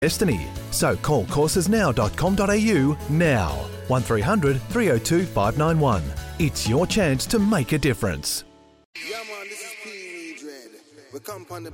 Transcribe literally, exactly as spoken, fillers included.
destiny. So call courses now dot com dot a u now. one three hundred three oh two five nine one. It's your chance to make a difference. Yeah, man, this is P. Dread. We come on the